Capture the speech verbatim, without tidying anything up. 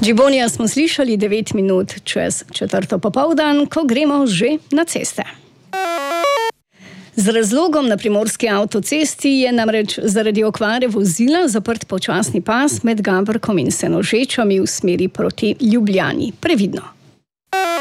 Džibonija smo slišali devet minut čez četrto popoldan, ko gremo že na ceste. Z razlogom na primorski avtocesti je namreč zaradi okvare vozila zaprt počasni pas med Gabrkom in Senožečami v smeri proti Ljubljani. Previdno!